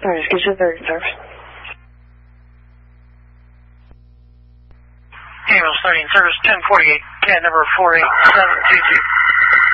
Alright, just get your 30 service. Ambulance 13, service 1048, CAD number 48722.